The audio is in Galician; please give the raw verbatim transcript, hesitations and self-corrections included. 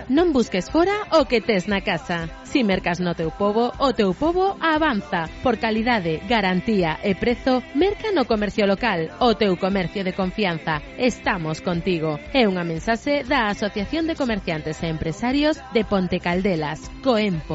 Non busques fora o que tes na casa. Si mercas no teu pobo, o teu pobo avanza. Por calidade, garantía e prezo, merca no comercio local, o teu comercio de confianza. Estamos contigo. É unha mensaxe da Asociación de Comerciantes e Empresarios de Ponte Caldelas, Coempo.